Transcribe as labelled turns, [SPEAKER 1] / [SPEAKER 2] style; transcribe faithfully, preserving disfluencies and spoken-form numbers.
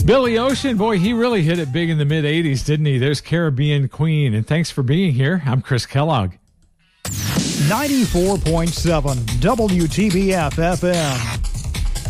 [SPEAKER 1] Billy Ocean, boy, he really hit it big in the mid-eighties, didn't he? There's Caribbean Queen. And thanks for being here. I'm Chris Kellogg.
[SPEAKER 2] ninety-four point seven W T B F F M.